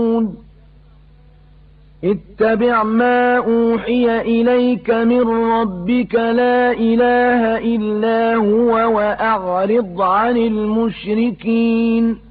اتبع ما أوحي إليك من ربك لا إله إلا هو وأعرض عن المشركين